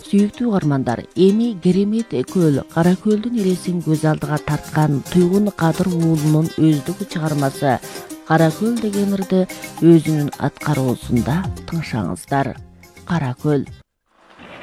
Сүйүктүү угармандар, эми Керемет көл, Кара көлдүн элесин көз алдыга тарткан Туйгун Кадыр уулунун өздүк чыгармасы Кара көл деген ырды өзүнүн аткаруусунда тыңшаңыздар. Кара көл.